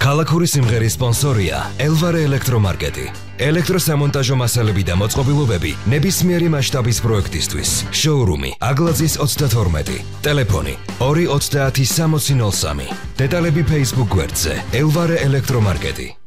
ქალაქური სიმღერის სპონსორია ელვარე ელექტრომარკეტი. ელექტროსამონტაჟო მასალები და მოწყობილობები ნებისმიერი მასშტაბის პროექტისთვის. შოურუმი აგლაძის 32. ტელეფონი 230 6003. დეტალები Facebook გვერდზე ელვარე ელექტრომარკეტი.